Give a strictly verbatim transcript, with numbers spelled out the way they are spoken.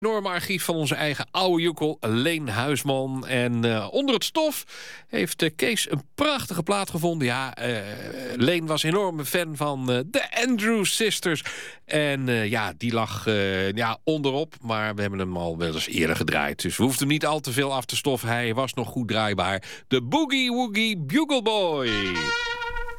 Enorme archief van onze eigen oude jukkel, Leen Huisman. En uh, onder het stof heeft uh, Kees een prachtige plaat gevonden. Ja, uh, Leen was een enorme fan van uh, de Andrews Sisters. En uh, ja, die lag uh, ja, onderop. Maar we hebben hem al wel eens eerder gedraaid. Dus we hoefden hem niet al te veel af te stoffen. Hij was nog goed draaibaar. De Boogie Woogie Bugle Boy.